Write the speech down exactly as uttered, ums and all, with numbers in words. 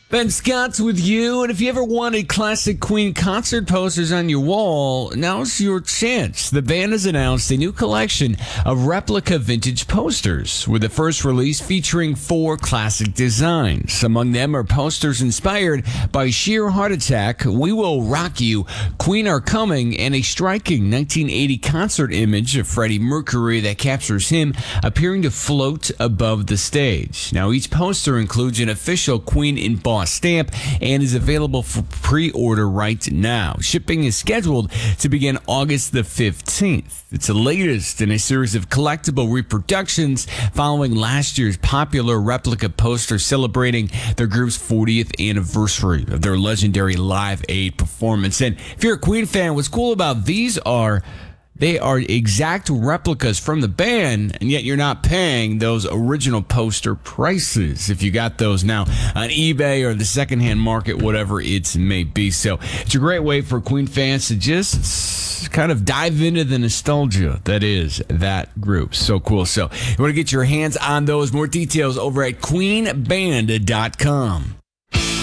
Ben Scott's with you, and if you ever wanted classic Queen concert posters on your wall, now's your chance. The band has announced a new collection of replica vintage posters, with the first release featuring four classic designs. Among them are posters inspired by Sheer Heart Attack, We Will Rock You, Queen Are Coming, and a striking nineteen eighty concert image of Freddie Mercury that captures him appearing to float above the stage. Now, each poster includes an official Queen embossed stamp and is available for pre-order right now. Shipping is scheduled to begin August the fifteenth. It's the latest in a series of collectible reproductions following last year's popular replica poster celebrating their group's fortieth anniversary of their legendary Live Aid performance. And if you're a Queen fan, what's cool about these are they are exact replicas from the band, and yet you're not paying those original poster prices if you got those now on eBay or the secondhand market, whatever it may be. So it's a great way for Queen fans to just kind of dive into the nostalgia that is that group. So cool. So you want to get your hands on those. More details over at queen band dot com.